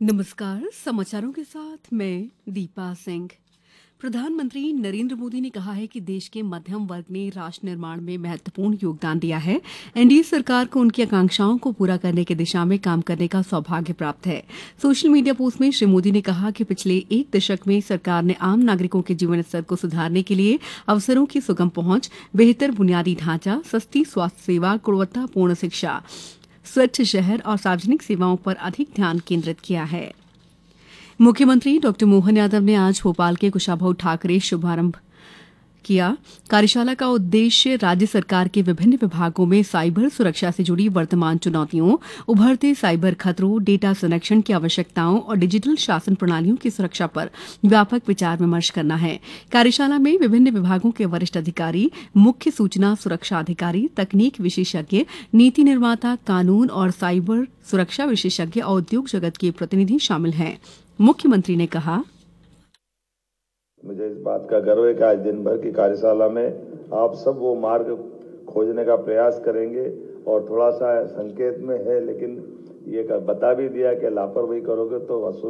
नमस्कार, समाचारों के साथ मैं दीपा सिंह। प्रधानमंत्री नरेंद्र मोदी ने कहा है कि देश के मध्यम वर्ग ने राष्ट्र निर्माण में महत्वपूर्ण योगदान दिया है। एनडीए सरकार को उनकी आकांक्षाओं को पूरा करने की दिशा में काम करने का सौभाग्य प्राप्त है। सोशल मीडिया पोस्ट में श्री मोदी ने कहा कि पिछले एक दशक में सरकार ने आम नागरिकों के जीवन स्तर को सुधारने के लिए अवसरों की सुगम पहुंच, बेहतर बुनियादी ढांचा, सस्ती स्वास्थ्य सेवा, गुणवत्तापूर्ण शिक्षा, स्वच्छ शहर और सार्वजनिक सेवाओं पर अधिक ध्यान केंद्रित किया है। मुख्यमंत्री डॉ मोहन यादव ने आज भोपाल के कुशाभाऊ ठाकरे शुभारंभ किया। कार्यशाला का उद्देश्य राज्य सरकार के विभिन्न विभागों में साइबर सुरक्षा से जुड़ी वर्तमान चुनौतियों, उभरते साइबर खतरों, डेटा संरक्षण की आवश्यकताओं और डिजिटल शासन प्रणालियों की सुरक्षा पर व्यापक विचार विमर्श करना है। कार्यशाला में विभिन्न विभागों के वरिष्ठ अधिकारी, मुख्य सूचना सुरक्षा अधिकारी, तकनीक विशेषज्ञ, नीति निर्माता, कानून और साइबर सुरक्षा विशेषज्ञ और उद्योग जगत के प्रतिनिधि शामिल हैं। मुख्यमंत्री ने कहा, मुझे इस बात का गर्व है कि आज दिन भर की कार्यशाला में आप सब वो मार्ग खोजने का प्रयास करेंगे और थोड़ा सा संकेत में है, लेकिन ये बता भी दिया कि लापरवाही करोगे तो वसूल